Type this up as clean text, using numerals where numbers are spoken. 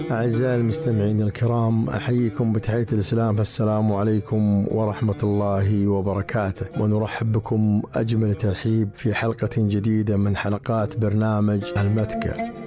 أعزائي المستمعين الكرام، أحييكم بتحية الإسلام، فالسلام عليكم ورحمة الله وبركاته، ونرحب بكم أجمل ترحيب في حلقة جديدة من حلقات برنامج المتكة.